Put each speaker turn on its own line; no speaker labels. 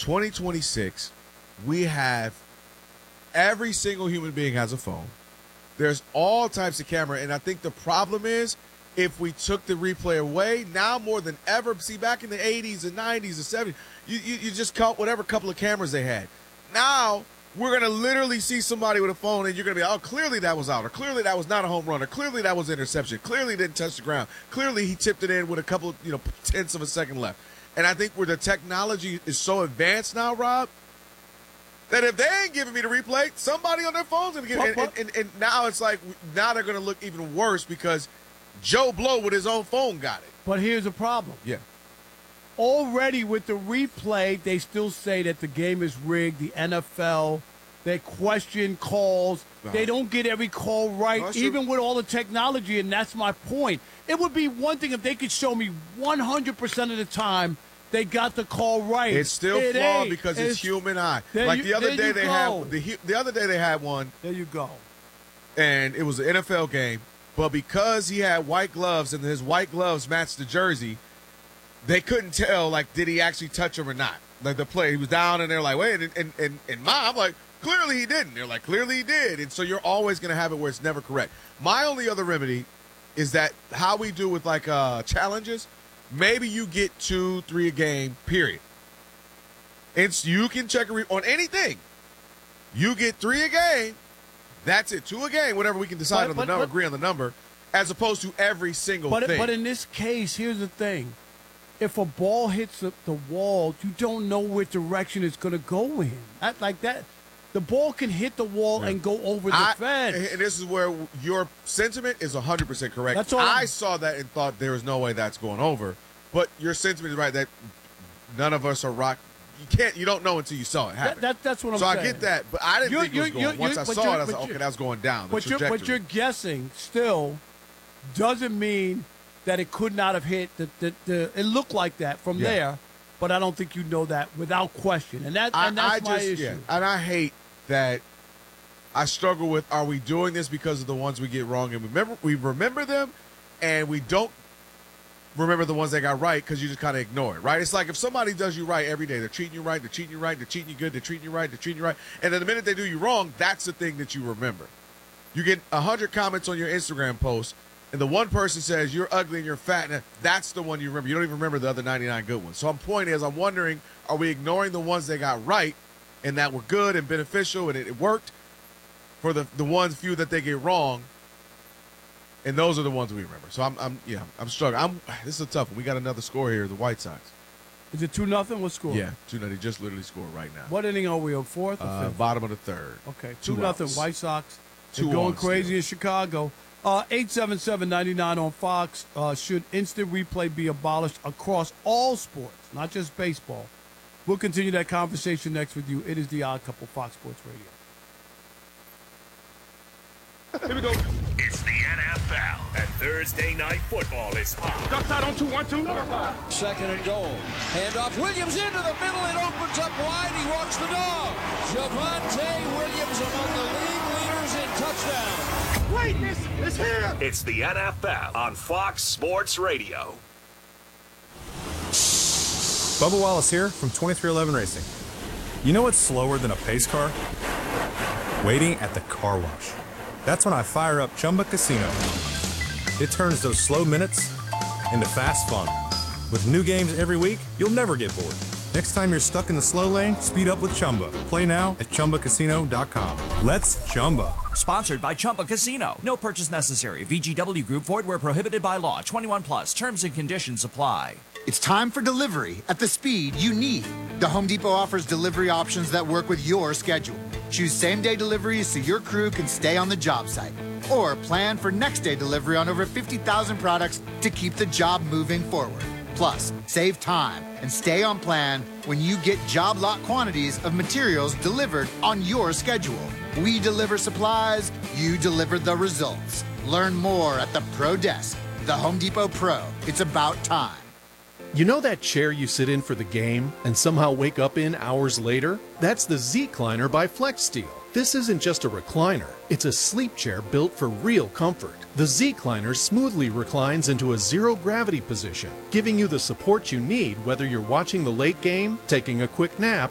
2026, we have every single human being has a phone. There's all types of camera, and I think the problem is if we took the replay away, now more than ever, see, back in the 80s and 90s and 70s, you just caught whatever couple of cameras they had. Now we're going to literally see somebody with a phone, and you're going to be, oh, clearly that was out, or clearly that was not a home run, or clearly that was interception, clearly didn't touch the ground, clearly he tipped it in with a couple, tenths of a second left. And I think where the technology is so advanced now, Rob, that if they ain't giving me the replay, somebody on their phone's going to get it. And now it's like, now they're going to look even worse because Joe Blow with his own phone got it.
But here's the problem.
Yeah.
Already with the replay, they still say that the game is rigged, the NFL, they question calls. No. They don't get every call right, even with all the technology, and that's my point. It would be one thing if they could show me 100% of the time they got the call right.
It's still flawed because it's human eye. Like the other day they had the other day they had one.
There you go.
And it was an NFL game, but because he had white gloves and his white gloves matched the jersey, they couldn't tell, like, did he actually touch him or not? Like, the play, he was down, and they're like, wait, and I'm like, clearly he didn't. They're like, clearly he did. And so you're always going to have it where it's never correct. My only other remedy is that how we do with, like, challenges, maybe you get 2-3 a game, period. You can check on anything. You get 3 a game, that's it. 2 a game, whatever we can decide on the number, agree on the number, as opposed to every single thing.
But in this case, here's the thing. If a ball hits the wall, you don't know which direction it's going to go in. Like that, the ball can hit the wall and go over the fence.
And this is where your sentiment is 100% correct.
That's all.
I saw that and thought there was no way that's going over. But your sentiment is right that none of us are rock. You don't know until you saw it happen.
That's what I'm saying.
So I get that, but I didn't think it was going. Once I saw it, I was like, okay, that was going down.
But you're guessing still doesn't mean that it could not have hit. It looked like that from there, but I don't think you know that without question. And that's my issue. Yeah.
And I hate that. I struggle with: are we doing this because of the ones we get wrong and we remember them, and we don't remember the ones they got right because you just kind of ignore it, right? It's like if somebody does you right every day, they're treating you right, they're treating you right, they're treating you good, they're treating you right, they're treating you right, and then the minute they do you wrong, that's the thing that you remember. You get 100 comments on your Instagram post, and the one person says you're ugly and you're fat, and that's the one you remember. You don't even remember the other 99 good ones. So my point is, I'm wondering, are we ignoring the ones they got right and that were good and beneficial and it worked for the few that they get wrong? And those are the ones we remember. So I'm struggling. This is a tough one. We got another score here, the White Sox.
Is it 2-0? What score?
Yeah, 2-0. They just literally scored right now.
What inning are we on? Fourth or fifth?
Bottom of the third.
Okay, 2-0. White Sox. They're going crazy in Chicago. 877-99 on Fox. Should instant replay be abolished across all sports, not just baseball? We'll continue that conversation next with you. It is the Odd Couple, Fox Sports Radio.
Here we go.
It's the NFL, and Thursday Night Football is on.
Duck side on 2-1-2.
Second and goal. Handoff. Williams into the middle. It opens up wide. He walks the dog. Javonte Williams among the league leaders in touchdown.
Greatness is here.
It's the NFL on Fox Sports Radio.
Bubba Wallace here from 2311 Racing. You know what's slower than a pace car? Waiting at the car wash. That's when I fire up Chumba Casino. It turns those slow minutes into fast fun. With new games every week, you'll never get bored. Next time you're stuck in the slow lane, speed up with Chumba. Play now at ChumbaCasino.com. Let's Chumba.
Sponsored by Chumba Casino. No purchase necessary. VGW Group. Void where prohibited by law. 21 plus. Terms and conditions apply.
It's time for delivery at the speed you need. The Home Depot offers delivery options that work with your schedule. Choose same-day deliveries so your crew can stay on the job site. Or plan for next-day delivery on over 50,000 products to keep the job moving forward. Plus, save time and stay on plan when you get job lot quantities of materials delivered on your schedule. We deliver supplies, you deliver the results. Learn more at the Pro Desk. The Home Depot Pro. It's about time.
You know that chair you sit in for the game and somehow wake up in hours later? That's the Z-Cliner by FlexSteel. This isn't just a recliner. It's a sleep chair built for real comfort. The Z-Cliner smoothly reclines into a zero-gravity position, giving you the support you need whether you're watching the late game, taking a quick nap,